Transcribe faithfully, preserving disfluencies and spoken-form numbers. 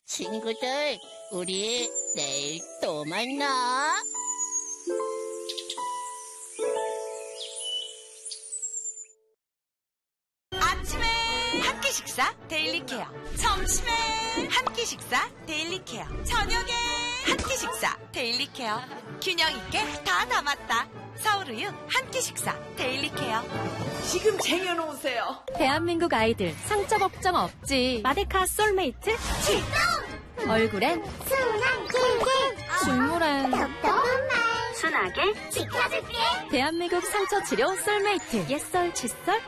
친구들, 우리 내일 또 만나. 아침에 한 끼 식사 데일리 케어, 점심에 한 끼 식사 데일리 케어, 저녁에 한 끼 식사 데일리 케어. 균형 있게 다 담았다. 서울우유 한 끼 식사 데일리 케어. 지금 쟁여놓으세요. 대한민국 아이들 상처 걱정 없지. 마데카 솔메이트 출동! 얼굴엔 순한 꿀꿀, 중물엔 톡톡한 말 순하게 지켜줄게. 대한민국 상처 치료 솔메이트. 옛설 칫솔